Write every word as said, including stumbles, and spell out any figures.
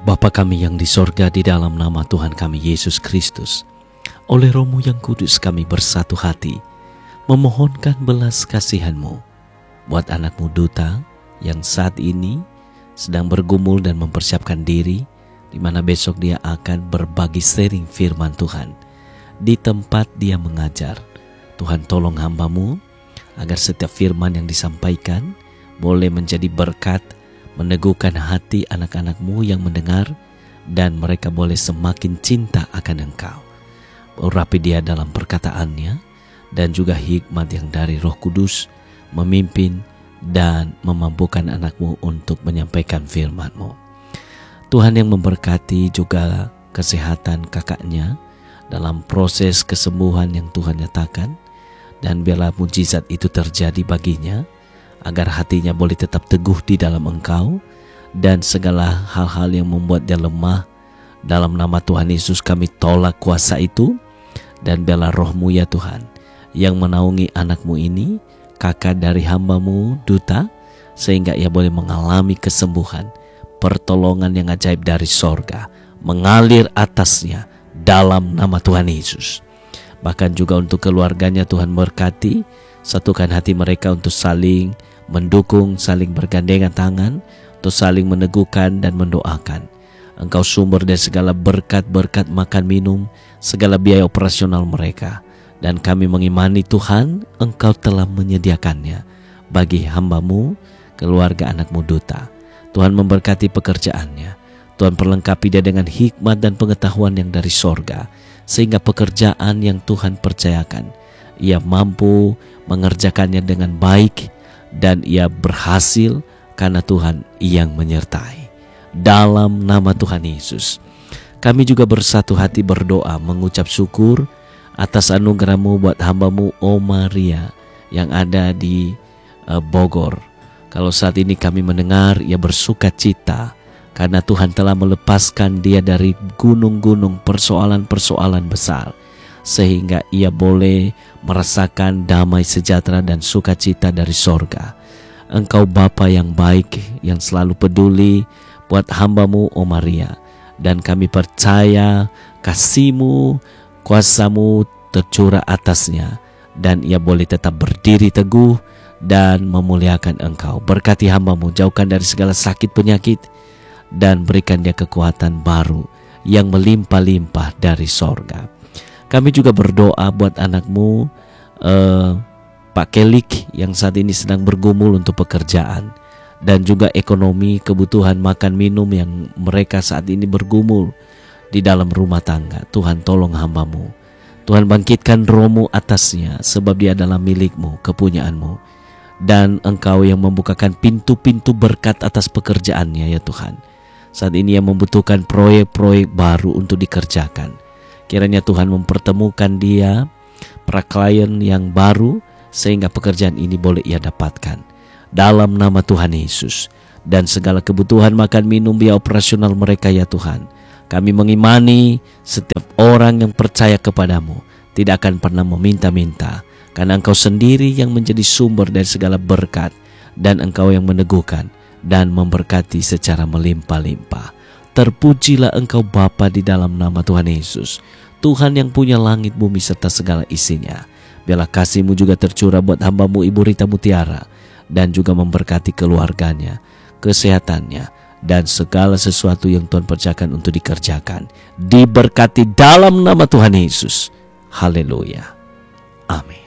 Bapa kami yang di sorga, di dalam nama Tuhan kami Yesus Kristus, oleh Roh-Mu yang kudus kami bersatu hati memohonkan belas kasihan-Mu buat anak-Mu Duta yang saat ini sedang bergumul dan mempersiapkan diri, di mana besok dia akan berbagi sharing firman Tuhan di tempat dia mengajar. Tuhan, tolong hamba-Mu agar setiap firman yang disampaikan boleh menjadi berkat, meneguhkan hati anak-anak-Mu yang mendengar, dan mereka boleh semakin cinta akan Engkau. Urapi dia dalam perkataannya, dan juga hikmat yang dari Roh Kudus memimpin dan memampukan anak-Mu untuk menyampaikan firman-Mu. Tuhan yang memberkati juga kesehatan kakaknya dalam proses kesembuhan yang Tuhan nyatakan, dan biarlah mujizat itu terjadi baginya, agar hatinya boleh tetap teguh di dalam Engkau, dan segala hal-hal yang membuat dia lemah, dalam nama Tuhan Yesus kami tolak kuasa itu, dan biarlah Roh-Mu ya Tuhan, yang menaungi anak-Mu ini, kakak dari hamba-Mu Duta, sehingga ia boleh mengalami kesembuhan, pertolongan yang ajaib dari sorga, mengalir atasnya dalam nama Tuhan Yesus. Bahkan juga untuk keluarganya Tuhan berkati, satukan hati mereka untuk saling mendukung, saling bergandengan tangan, untuk saling meneguhkan dan mendoakan. Engkau sumber dari segala berkat-berkat makan minum, segala biaya operasional mereka. Dan kami mengimani Tuhan, Engkau telah menyediakannya bagi hamba-Mu, keluarga anak-Mu Duta. Tuhan memberkati pekerjaannya. Tuhan perlengkapi dia dengan hikmat dan pengetahuan yang dari sorga, sehingga pekerjaan yang Tuhan percayakan, ia mampu mengerjakannya dengan baik, dan ia berhasil karena Tuhan yang menyertai. Dalam nama Tuhan Yesus, kami juga bersatu hati berdoa mengucap syukur atas anugerah-Mu buat hamba-Mu Omaria yang ada di uh, Bogor. Kalau saat ini kami mendengar ia bersuka cita karena Tuhan telah melepaskan dia dari gunung-gunung persoalan-persoalan besar, sehingga ia boleh merasakan damai sejahtera dan sukacita dari sorga. Engkau Bapa yang baik, yang selalu peduli buat hamba-Mu Omaria, dan kami percaya kasih-Mu, kuasa-Mu tercurah atasnya, dan ia boleh tetap berdiri teguh dan memuliakan Engkau. Berkati hamba-Mu, jauhkan dari segala sakit penyakit, dan berikan dia kekuatan baru yang melimpah-limpah dari sorga. Kami juga berdoa buat anak-Mu uh, Pak Kelik yang saat ini sedang bergumul untuk pekerjaan, dan juga ekonomi, kebutuhan makan minum yang mereka saat ini bergumul di dalam rumah tangga. Tuhan, tolong hamba-Mu. Tuhan, bangkitkan Roh-Mu atasnya, sebab dia adalah milik-Mu, kepunyaan-Mu. Dan Engkau yang membukakan pintu-pintu berkat atas pekerjaannya ya Tuhan. Saat ini ia membutuhkan proyek-proyek baru untuk dikerjakan. Kiranya Tuhan mempertemukan dia para klien yang baru, sehingga pekerjaan ini boleh ia dapatkan. Dalam nama Tuhan Yesus, dan segala kebutuhan makan minum biaya operasional mereka ya Tuhan, kami mengimani setiap orang yang percaya kepadamu tidak akan pernah meminta-minta, karena Engkau sendiri yang menjadi sumber dari segala berkat, dan Engkau yang meneguhkan dan memberkati secara melimpah-limpah. Terpujilah Engkau Bapa di dalam nama Tuhan Yesus, Tuhan yang punya langit, bumi serta segala isinya. Biarlah kasih-Mu juga tercurah buat hamba-Mu Ibu Rita Mutiara, dan juga memberkati keluarganya, kesehatannya, dan segala sesuatu yang Tuhan percayakan untuk dikerjakan. Diberkati dalam nama Tuhan Yesus. Haleluya. Amin.